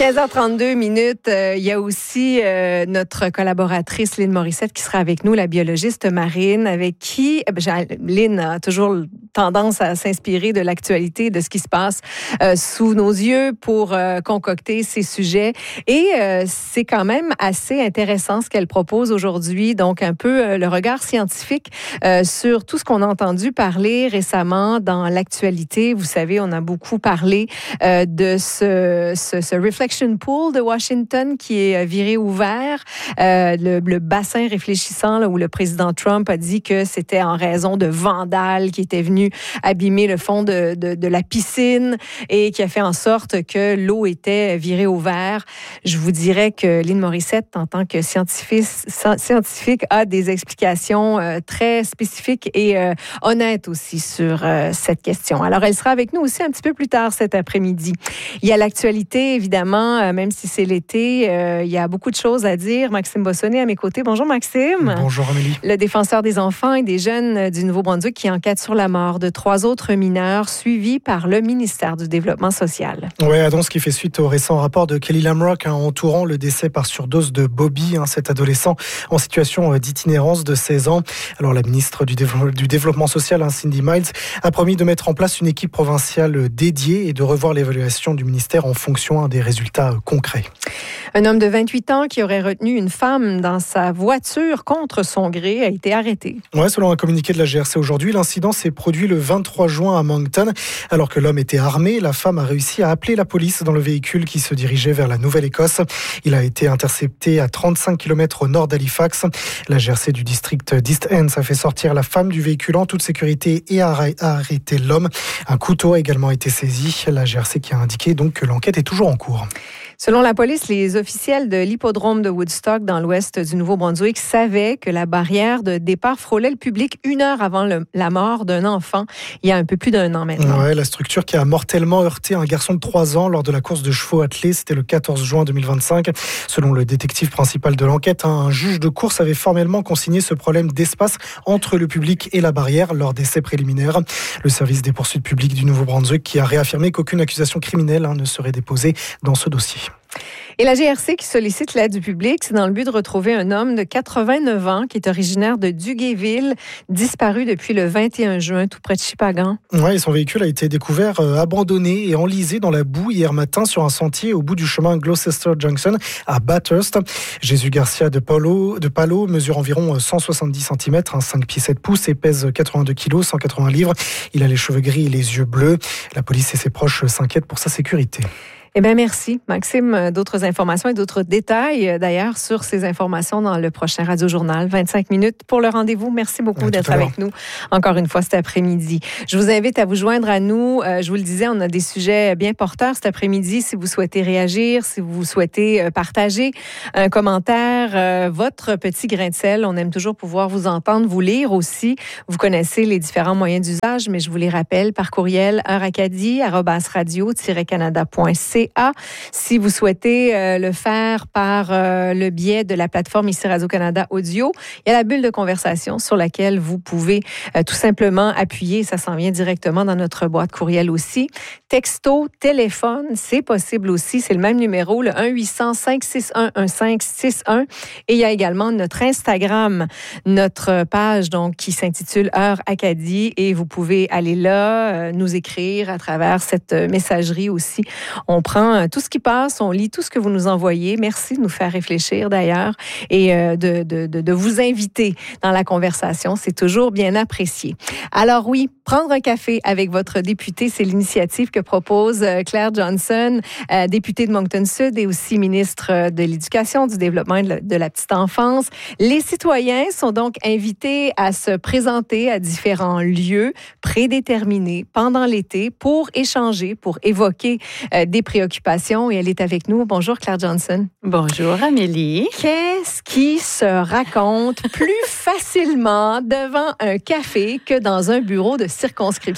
15h32 minutes. Il y a aussi notre collaboratrice Lynn Morissette qui sera avec nous, la biologiste marine, avec qui Lynn a toujours tendance à s'inspirer de l'actualité, de ce qui se passe sous nos yeux pour concocter ces sujets. Et c'est quand même assez intéressant ce qu'elle propose aujourd'hui. Donc, un peu le regard scientifique sur tout ce qu'on a entendu parler récemment dans l'actualité. Vous savez, on a beaucoup parlé de ce Reflection Pool de Washington qui est viré ouvert. Le bassin réfléchissant là, où le président Trump a dit que c'était en raison de vandales qui étaient venus abîmer le fond de la piscine et qui a fait en sorte que l'eau était virée au vert. Je vous dirais que Lynn Morissette, en tant que scientifique, a des explications très spécifiques et honnêtes aussi sur cette question. Alors, elle sera avec nous aussi un petit peu plus tard cet après-midi. Il y a l'actualité, évidemment, même si c'est l'été, il y a beaucoup de choses à dire. Maxime Bossonnet à mes côtés. Bonjour, Maxime. Bonjour, Amélie. Le défenseur des enfants et des jeunes du Nouveau-Brunswick qui enquête sur la mort de 3 autres mineurs suivis par le ministère du Développement social. Oui, annonce qui fait suite au récent rapport de Kelly Lamrock entourant le décès par surdose de Bobby, cet adolescent en situation d'itinérance de 16 ans. Alors, la ministre du Développement social, Cindy Miles, a promis de mettre en place une équipe provinciale dédiée et de revoir l'évaluation du ministère en fonction des résultats concrets. Un homme de 28 ans qui aurait retenu une femme dans sa voiture contre son gré a été arrêté. Ouais, selon un communiqué de la GRC aujourd'hui, l'incident s'est produit le 23 juin à Moncton. Alors que l'homme était armé, la femme a réussi à appeler la police dans le véhicule qui se dirigeait vers la Nouvelle-Écosse. Il a été intercepté à 35 km au nord d'Halifax. La GRC du district d'East End a fait sortir la femme du véhicule en toute sécurité et a arrêté l'homme. Un couteau a également été saisi. La GRC qui a indiqué donc que l'enquête est toujours en cours. Selon la police, les officiels de l'hippodrome de Woodstock, dans l'ouest du Nouveau-Brunswick, savaient que la barrière de départ frôlait le public 1 heure avant la mort d'un enfant, il y a un peu plus d'1 an maintenant. Ouais, la structure qui a mortellement heurté un garçon de 3 ans lors de la course de chevaux attelés, c'était le 14 juin 2025. Selon le détective principal de l'enquête, un juge de course avait formellement consigné ce problème d'espace entre le public et la barrière lors d'essais préliminaires. Le service des poursuites publiques du Nouveau-Brunswick qui a réaffirmé qu'aucune accusation criminelle ne serait déposée dans ce dossier. Et la GRC qui sollicite l'aide du public, c'est dans le but de retrouver un homme de 89 ans qui est originaire de Duguayville, disparu depuis le 21 juin, tout près de Shippagan. Oui, son véhicule a été découvert abandonné et enlisé dans la boue hier matin sur un sentier au bout du chemin Gloucester Junction à Bathurst. Jésus Garcia de Palo mesure environ 170 cm, 5 pieds 7 pouces et pèse 82 kg, 180 livres. Il a les cheveux gris et les yeux bleus. La police et ses proches s'inquiètent pour sa sécurité. Eh bien, merci, Maxime. D'autres informations et d'autres détails, d'ailleurs, sur ces informations dans le prochain Radio Journal. 25 minutes pour le rendez-vous. Merci beaucoup d'être avec nous encore une fois cet après-midi. Je vous invite à vous joindre à nous. Je vous le disais, on a des sujets bien porteurs cet après-midi. Si vous souhaitez réagir, si vous souhaitez partager un commentaire, votre petit grain de sel, on aime toujours pouvoir vous entendre, vous lire aussi. Vous connaissez les différents moyens d'usage, mais je vous les rappelle par courriel heuracadie@radio-canada.ca. Si vous souhaitez le faire par le biais de la plateforme ici Radio-Canada Audio, il y a la bulle de conversation sur laquelle vous pouvez tout simplement appuyer. Ça s'en vient directement dans notre boîte courriel aussi. Texto, téléphone, c'est possible aussi. C'est le même numéro, le 1-800-561-1561. Et il y a également notre Instagram, notre page donc qui s'intitule Heure Acadie. Et vous pouvez aller là, nous écrire à travers cette messagerie aussi. On prend tout ce qui passe, on lit tout ce que vous nous envoyez. Merci de nous faire réfléchir d'ailleurs et de vous inviter dans la conversation. C'est toujours bien apprécié. Alors oui, prendre un café avec votre député, c'est l'initiative que propose Claire Johnson, députée de Moncton Sud et aussi ministre de l'Éducation, du Développement et de la petite enfance. Les citoyens sont donc invités à se présenter à différents lieux prédéterminés pendant l'été pour échanger, pour évoquer des préoccupations. Et elle est avec nous. Bonjour Claire Johnson. Bonjour Amélie. Qu'est-ce qui se raconte plus facilement devant un café que dans un bureau de circonscription?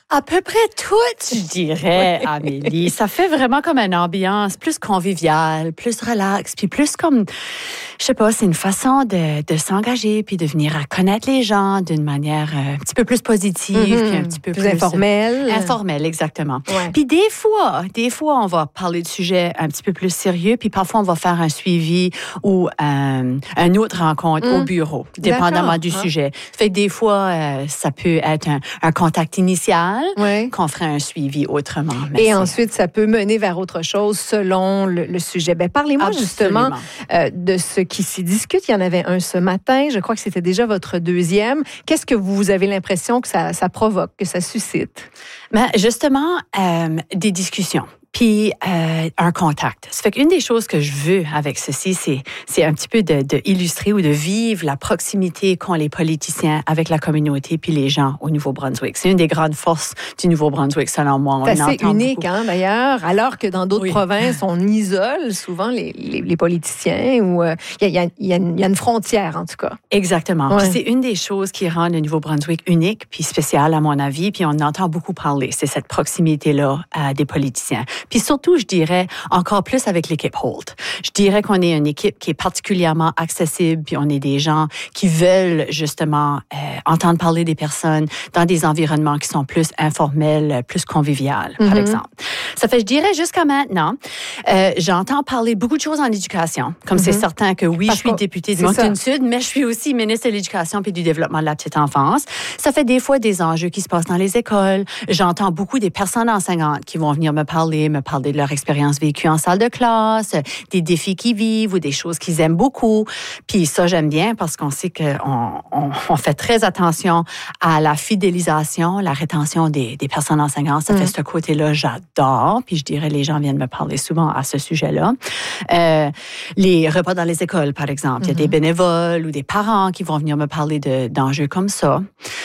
À peu près toutes, je dirais, Amélie. Ça fait vraiment comme une ambiance plus conviviale, plus relax, puis plus comme, je sais pas, c'est une façon de s'engager puis de venir à connaître les gens d'une manière un petit peu plus positive, puis un petit peu plus informelle. Informelle, exactement. Ouais. Puis des fois, on va parler de sujets un petit peu plus sérieux, puis parfois on va faire un suivi ou une autre rencontre au bureau, dépendamment du sujet. Fait que des fois, ça peut être un contact initial. Qu'on ferait un suivi autrement. Et ensuite, ça peut mener vers autre chose selon le sujet. Parlez-moi justement de ce qui s'y discute. Il y en avait un ce matin. Je crois que c'était déjà votre deuxième. Qu'est-ce que vous avez l'impression que ça provoque, que ça suscite? Justement, des discussions. Puis un contact. Ça fait qu'une des choses que je veux avec ceci, c'est un petit peu de illustrer ou de vivre la proximité qu'ont les politiciens avec la communauté puis les gens au Nouveau-Brunswick. C'est une des grandes forces du Nouveau-Brunswick, selon moi. C'est assez unique, d'ailleurs, alors que dans d'autres provinces, on isole souvent les politiciens ou il y a une frontière, en tout cas. Exactement. Puis c'est une des choses qui rend le Nouveau-Brunswick unique puis spécial, à mon avis, puis on en entend beaucoup parler. C'est cette proximité-là des politiciens. Puis surtout, je dirais, encore plus avec l'équipe Holt. Je dirais qu'on est une équipe qui est particulièrement accessible, puis on est des gens qui veulent justement entendre parler des personnes dans des environnements qui sont plus informels, plus conviviales, par exemple. Ça fait, je dirais, jusqu'à maintenant, j'entends parler beaucoup de choses en éducation. Comme c'est certain que oui, je suis députée de Moncton-Sud, mais je suis aussi ministre de l'Éducation puis du Développement de la petite enfance. Ça fait des fois des enjeux qui se passent dans les écoles. J'entends beaucoup des personnes enseignantes qui vont venir me parler de leur expérience vécue en salle de classe, des défis qu'ils vivent ou des choses qu'ils aiment beaucoup. Puis ça, j'aime bien parce qu'on sait qu'on fait très attention à la fidélisation, la rétention des personnes enseignantes. Ça fait ce côté-là, j'adore. Puis je dirais, les gens viennent me parler souvent à ce sujet-là. Les repas dans les écoles, par exemple. Il y a des bénévoles ou des parents qui vont venir me parler d'enjeux comme ça.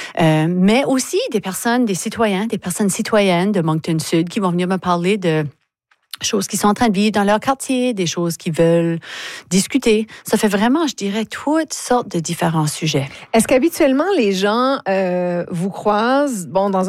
Mais aussi des personnes citoyennes de Moncton-Sud qui vont venir me parler de choses qui sont en train de vivre dans leur quartier, des choses qu'ils veulent discuter. Ça fait vraiment, je dirais, toutes sortes de différents sujets. Est-ce qu'habituellement, les gens vous croisent,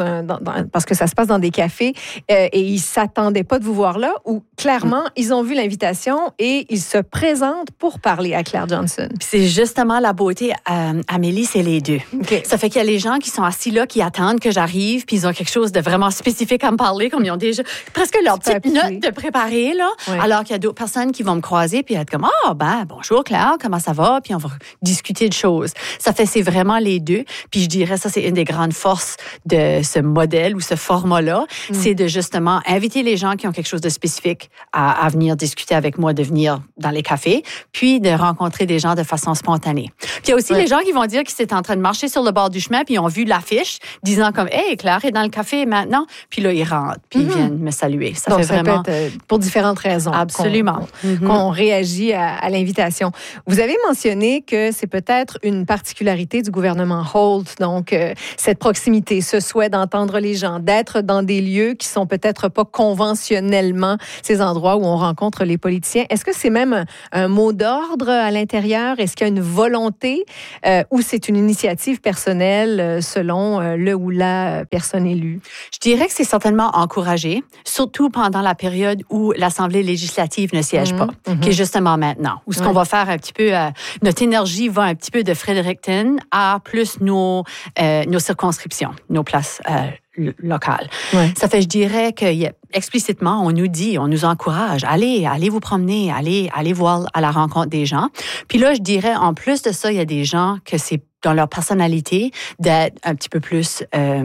parce que ça se passe dans des cafés, et ils ne s'attendaient pas de vous voir là, ou clairement, ils ont vu l'invitation et ils se présentent pour parler à Claire Johnson? Puis c'est justement la beauté, Amélie, c'est les deux. Okay. Ça fait qu'il y a les gens qui sont assis là, qui attendent que j'arrive, puis ils ont quelque chose de vraiment spécifique à me parler, comme ils ont déjà presque leur petite note de préparé, là. Oui. Alors qu'il y a d'autres personnes qui vont me croiser puis être comme, bonjour Claire, comment ça va? Puis on va discuter de choses. Ça fait, c'est vraiment les deux. Puis je dirais, ça, c'est une des grandes forces de ce modèle ou ce format-là. C'est de justement inviter les gens qui ont quelque chose de spécifique à venir discuter avec moi, de venir dans les cafés, puis de rencontrer des gens de façon spontanée. Puis il y a aussi les gens qui vont dire qu'ils étaient en train de marcher sur le bord du chemin puis ils ont vu l'affiche disant comme, hey, Claire est dans le café maintenant. Puis là, ils rentrent puis ils viennent me saluer. Ça donc, fait vraiment... pour différentes raisons. Absolument. Qu'on réagit à l'invitation. Vous avez mentionné que c'est peut-être une particularité du gouvernement Holt, donc cette proximité, ce souhait d'entendre les gens, d'être dans des lieux qui sont peut-être pas conventionnellement ces endroits où on rencontre les politiciens. Est-ce que c'est même un mot d'ordre à l'intérieur? Est-ce qu'il y a une volonté ou c'est une initiative personnelle selon le ou la personne élue? Je dirais que c'est certainement encouragé, surtout pendant la période où l'Assemblée législative ne siège pas, qui est justement maintenant. Où ce qu'on va faire un petit peu, notre énergie va un petit peu de Fredericton à plus nos circonscriptions, nos places locales. Ça fait, je dirais que explicitement, on nous encourage, allez vous promener, allez voir à la rencontre des gens. Puis là, je dirais, en plus de ça, il y a des gens que c'est dans leur personnalité d'être un petit peu plus...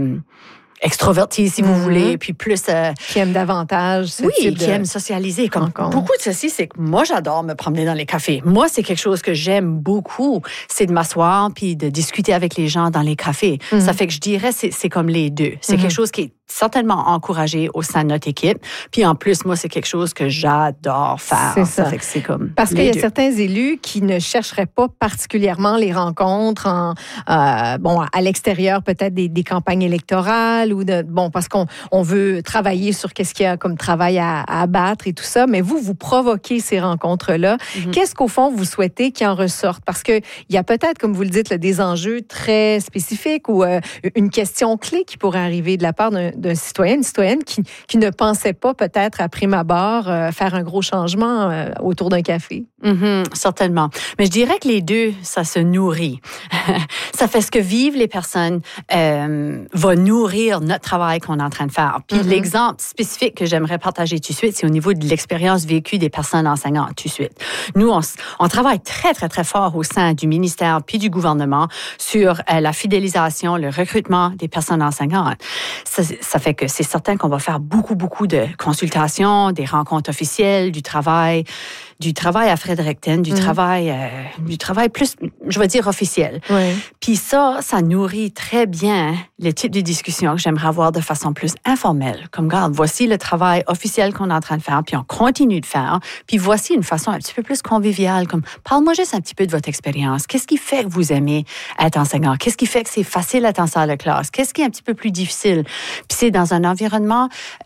extrovertis, si vous voulez, puis plus... qui aiment davantage ce type qui aiment socialiser. Comme beaucoup de ceci, c'est que moi, j'adore me promener dans les cafés. Moi, c'est quelque chose que j'aime beaucoup, c'est de m'asseoir puis de discuter avec les gens dans les cafés. Ça fait que je dirais, c'est comme les deux. C'est quelque chose qui est certainement encouragé au sein de notre équipe. Puis en plus, moi, c'est quelque chose que j'adore faire. C'est ça. Ça fait que c'est comme parce qu'il y a certains élus qui ne chercheraient pas particulièrement les rencontres à l'extérieur, peut-être des campagnes électorales ou parce qu'on veut travailler sur qu'est-ce qu'il y a comme travail à abattre et tout ça. Mais vous provoquez ces rencontres-là. Qu'est-ce qu'au fond, vous souhaitez qu'il en ressorte? Parce qu'il y a peut-être, comme vous le dites, des enjeux très spécifiques ou une question clé qui pourrait arriver de la part d'un d'un citoyen, une citoyenne qui ne pensait pas peut-être à prime abord faire un gros changement autour d'un café. Certainement. Mais je dirais que les deux, ça se nourrit. Ça fait ce que vivent les personnes, va nourrir notre travail qu'on est en train de faire. Puis l'exemple spécifique que j'aimerais partager tout de suite, c'est au niveau de l'expérience vécue des personnes enseignantes tout de suite. Nous, on travaille très, très, très fort au sein du ministère puis du gouvernement sur la fidélisation, le recrutement des personnes enseignantes. Ça fait que c'est certain qu'on va faire beaucoup, beaucoup de consultations, des rencontres officielles, du travail à Fredericton, du travail plus, je vais dire, officiel. Oui. Puis ça nourrit très bien le type de discussion que j'aimerais avoir de façon plus informelle. Comme, regarde, voici le travail officiel qu'on est en train de faire, puis on continue de faire. Puis voici une façon un petit peu plus conviviale, comme, parle-moi juste un petit peu de votre expérience. Qu'est-ce qui fait que vous aimez être enseignant? Qu'est-ce qui fait que c'est facile d'être en salle de classe? Qu'est-ce qui est un petit peu plus difficile? Puis c'est dans un environnement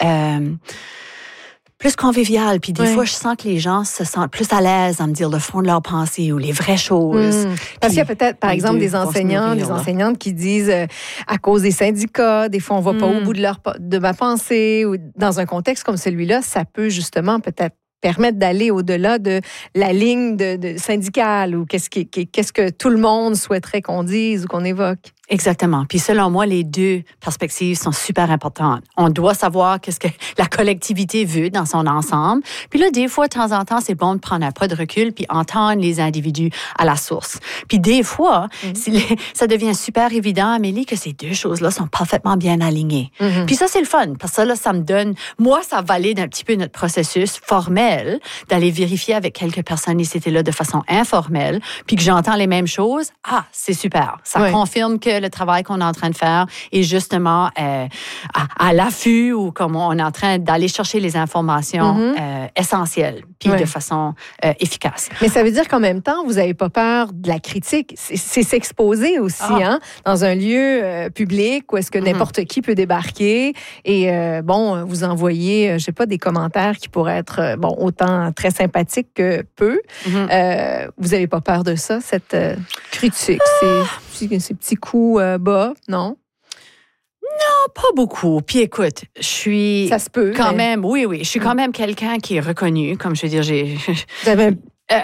plus convivial. Puis des fois, je sens que les gens se sentent plus à l'aise à me dire le fond de leurs pensées ou les vraies choses. Parce qu'il y a peut-être, par exemple, des enseignants, des enseignantes qui disent à cause des syndicats, des fois, on va pas au bout de ma pensée. Ou dans un contexte comme celui-là, ça peut justement peut-être permettre d'aller au-delà de la ligne de syndicale ou qu'est-ce que tout le monde souhaiterait qu'on dise ou qu'on évoque. Exactement. Puis selon moi, les deux perspectives sont super importantes. On doit savoir qu'est-ce que la collectivité veut dans son ensemble. Puis là, des fois, de temps en temps, c'est bon de prendre un pas de recul puis entendre les individus à la source. Puis des fois, ça devient super évident, Amélie, que ces deux choses-là sont parfaitement bien alignées. Puis ça, c'est le fun. Parce que ça, là, ça me donne... Moi, ça valide un petit peu notre processus formel d'aller vérifier avec quelques personnes ici et là de façon informelle, puis que j'entends les mêmes choses. Ah, c'est super. Ça confirme que le travail qu'on est en train de faire est justement à l'affût ou comme on est en train d'aller chercher les informations essentielles, puis de façon efficace. Mais ça veut dire qu'en même temps, vous n'avez pas peur de la critique. C'est s'exposer aussi, dans un lieu public où est-ce que n'importe qui peut débarquer et, vous envoyer, je ne sais pas, des commentaires qui pourraient être, autant très sympathiques que peu. Vous n'avez pas peur de ça, cette critique, ces petits coups bas, non? Non, pas beaucoup. Puis écoute, je suis ça se peut, quand même, oui, je suis quand même quelqu'un qui est reconnu, comme je veux dire, Vous avez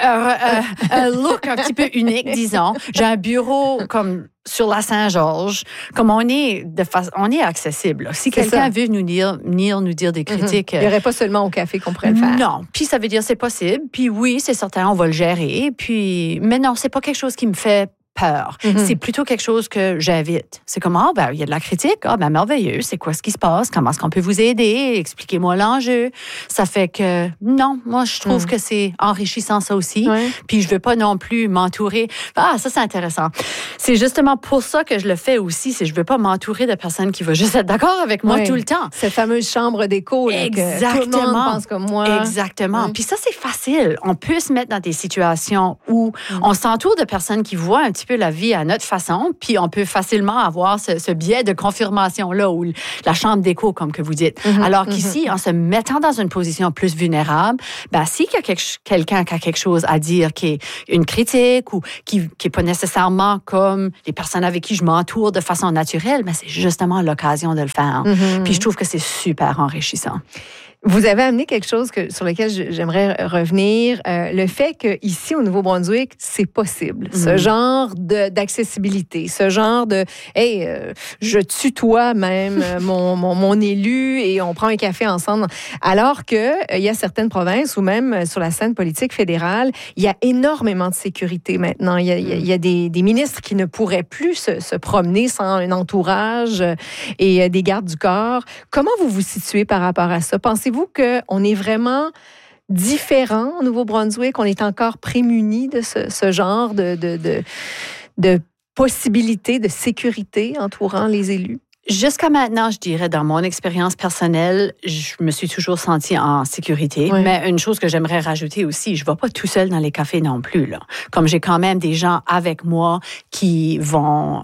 un look un petit peu unique, disons. J'ai un bureau comme sur la Saint-Georges, comme on est accessible. Là. Si quelqu'un veut venir nous dire des critiques... Il n'y aurait pas seulement au café qu'on pourrait le faire. Non. Puis ça veut dire c'est possible. Puis oui, c'est certain, on va le gérer. Puis, mais non, c'est pas quelque chose qui me fait peur. C'est plutôt quelque chose que j'invite. C'est comme, il y a de la critique. Merveilleux. C'est quoi ce qui se passe? Comment est-ce qu'on peut vous aider? Expliquez-moi l'enjeu. Ça fait que, non, moi, je trouve que c'est enrichissant, ça aussi. Puis je veux pas non plus m'entourer. Ça, c'est intéressant. C'est justement pour ça que je le fais aussi. Je veux pas m'entourer de personnes qui vont juste être d'accord avec moi tout le temps. Cette fameuse chambre d'écho, là, que tout le monde pense comme moi. Exactement. Puis ça, c'est facile. On peut se mettre dans des situations où on s'entoure de personnes qui voient un petit peu la vie à notre façon, puis on peut facilement avoir ce biais de confirmation-là, ou la chambre d'écho, comme que vous dites. Alors qu'ici, en se mettant dans une position plus vulnérable, s'il y a quelqu'un qui a quelque chose à dire, qui est une critique, ou qui n'est pas nécessairement comme les personnes avec qui je m'entoure de façon naturelle, c'est justement l'occasion de le faire. Puis je trouve que c'est super enrichissant. Vous avez amené quelque chose sur lequel j'aimerais revenir, le fait qu'ici, au Nouveau-Brunswick, c'est possible. Ce genre d'accessibilité, ce genre de « hey, je tutoie même mon élu et on prend un café ensemble ». Alors qu'il y a certaines provinces ou même sur la scène politique fédérale, il y a énormément de sécurité maintenant. Il y a des ministres qui ne pourraient plus se promener sans un entourage et des gardes du corps. Comment vous vous situez par rapport à ça? Pensez-vous qu'on est vraiment différent au Nouveau-Brunswick? On est encore prémunis de ce genre de possibilités de sécurité entourant les élus? Jusqu'à maintenant, je dirais, dans mon expérience personnelle, je me suis toujours sentie en sécurité. Mais une chose que j'aimerais rajouter aussi, je ne vais pas tout seul dans les cafés non plus, là. Comme j'ai quand même des gens avec moi qui vont...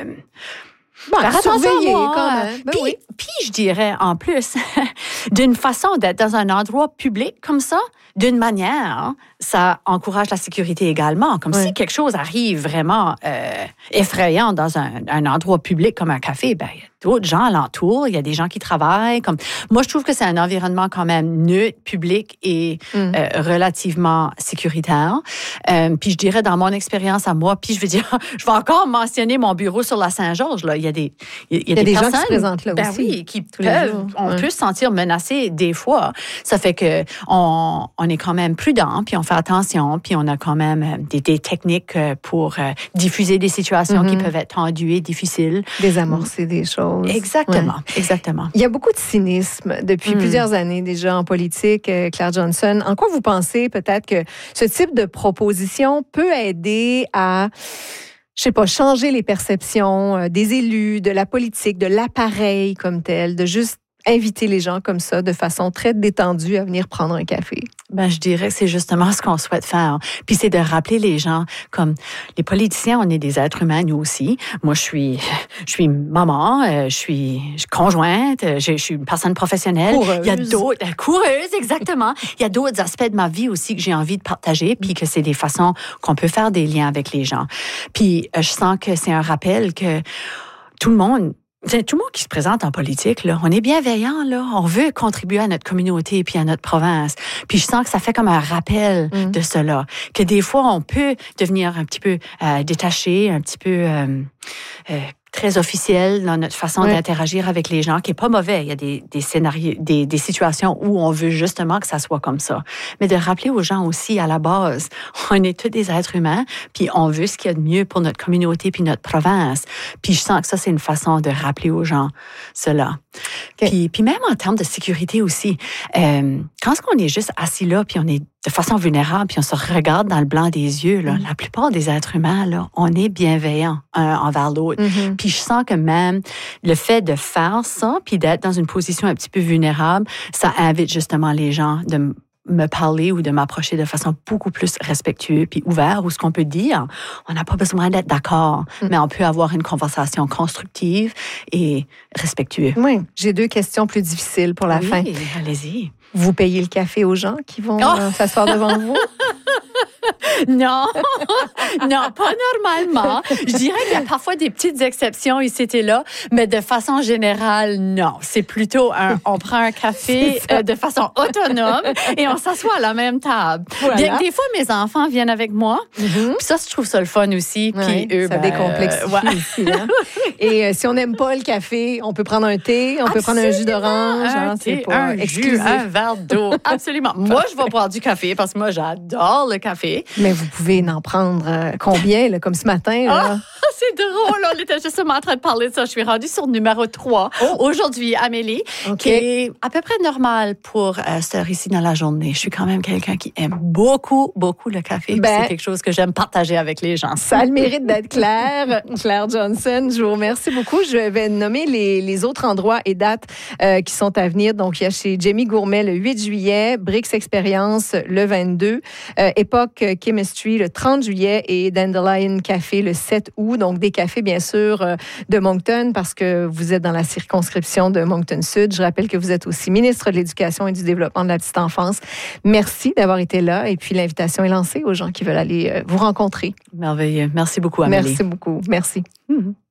faire attention à moi. Quand même. Puis, je dirais, en plus, d'une façon d'être dans un endroit public comme ça, d'une manière, ça encourage la sécurité également. Comme si quelque chose arrive vraiment effrayant dans un endroit public comme un café, d'autres gens alentour. Il y a des gens qui travaillent. Moi, je trouve que c'est un environnement quand même neutre, public et relativement sécuritaire. Puis je dirais, dans mon expérience à moi, puis je vais encore mentionner mon bureau sur la Saint-Georges. Là. Il y a des personnes, gens qui se présentent là aussi. Oui, qui on peut se sentir menacé des fois. Ça fait que on est quand même prudent, puis on fait attention, puis on a quand même des techniques pour diffuser des situations qui peuvent être tendues et difficiles. Désamorcer des choses. Exactement, exactement. Il y a beaucoup de cynisme depuis plusieurs années déjà en politique, Claire Johnson. En quoi vous pensez peut-être que ce type de proposition peut aider à, je sais pas, changer les perceptions des élus, de la politique, de l'appareil comme tel, de juste inviter les gens comme ça de façon très détendue à venir prendre un café? Ben, je dirais que c'est justement ce qu'on souhaite faire. Puis c'est de rappeler les gens, comme les politiciens, on est des êtres humains, nous aussi. Moi, je suis maman, je suis conjointe, je suis une personne professionnelle. Coureuse. Il y a d'autres, coureuse, exactement. Il y a d'autres aspects de ma vie aussi que j'ai envie de partager, puis que c'est des façons qu'on peut faire des liens avec les gens. Puis je sens que c'est un rappel que tout le monde qui se présente en politique, là, on est bienveillant, là. On veut contribuer à notre communauté puis à notre province. Puis je sens que ça fait comme un rappel de cela. Que des fois, on peut devenir un petit peu détaché, un petit peu très officiel dans notre façon d'interagir avec les gens, qui est pas mauvais. Il y a des scénarios, des situations où on veut justement que ça soit comme ça. Mais de rappeler aux gens aussi, à la base, on est tous des êtres humains, puis on veut ce qu'il y a de mieux pour notre communauté puis notre province. Puis je sens que ça, c'est une façon de rappeler aux gens cela. Okay. Puis même en termes de sécurité aussi, quand on est juste assis là, puis on est de façon vulnérable, puis on se regarde dans le blanc des yeux, là, la plupart des êtres humains, là, on est bienveillants un envers l'autre. Puis je sens que même le fait de faire ça, puis d'être dans une position un petit peu vulnérable, ça invite justement les gens de me parler ou de m'approcher de façon beaucoup plus respectueuse puis ouverte, ou ce qu'on peut dire, on n'a pas besoin d'être d'accord, mais on peut avoir une conversation constructive et respectueuse. Oui, j'ai 2 questions plus difficiles pour la fin. Allez-y. Vous payez le café aux gens qui vont s'asseoir devant vous? Non, pas normalement. Je dirais qu'il y a parfois des petites exceptions ici et là, mais de façon générale, non. C'est plutôt on prend un café de façon autonome et on s'assoit à la même table. Voilà. Bien que des fois, mes enfants viennent avec moi. Puis ça, je trouve ça le fun aussi. Puis eux, ça décomplexifie ici. Hein? Et si on n'aime pas le café, on peut prendre un thé, on peut prendre un jus d'orange. Un jus, un verre d'eau. Absolument. Moi, je vais boire du café parce que moi, j'adore le café. Mais vous pouvez en prendre combien, là, comme ce matin? Là? C'est drôle, on était justement en train de parler de ça. Je suis rendue sur numéro 3 aujourd'hui, Amélie, qui est à peu près normal pour cette heure ici dans la journée. Je suis quand même quelqu'un qui aime beaucoup, beaucoup le café. C'est quelque chose que j'aime partager avec les gens. Ça a le mérite d'être clair. Claire Johnson, je vous remercie beaucoup. Je vais nommer les autres endroits et dates qui sont à venir. Donc, il y a chez Jamie Gourmet le 8 juillet, Brix Expérience le 22, Époque Chemistry le 30 juillet et Dandelion Café le 7 août. Donc, des cafés, bien sûr, de Moncton parce que vous êtes dans la circonscription de Moncton Sud. Je rappelle que vous êtes aussi ministre de l'Éducation et du Développement de la petite enfance. Merci d'avoir été là. Et puis, l'invitation est lancée aux gens qui veulent aller vous rencontrer. Merveilleux. Merci beaucoup, Amélie. Merci beaucoup. Merci.